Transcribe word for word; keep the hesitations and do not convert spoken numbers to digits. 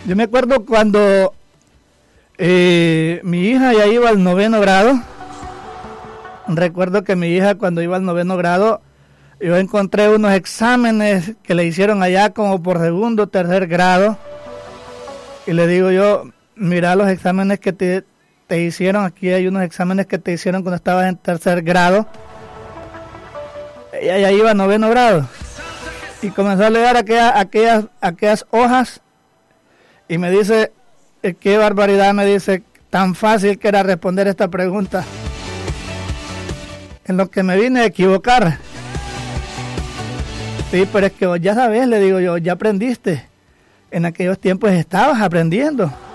Yo me acuerdo cuando eh, mi hija ya iba al noveno grado. Recuerdo que mi hija cuando iba al noveno grado, yo encontré unos exámenes que le hicieron allá como por segundo o tercer grado. Y le digo yo, mira los exámenes que te, te hicieron. Aquí hay unos exámenes que te hicieron cuando estabas en tercer grado. Ella ya iba al noveno grado. Y comenzó a leer aquellas, aquellas, aquellas hojas. Y me dice, qué barbaridad, me dice, tan fácil que era responder esta pregunta. En lo que me vine a equivocar. Sí, pero es que vos ya sabés, le digo yo, ya aprendiste. En aquellos tiempos estabas aprendiendo.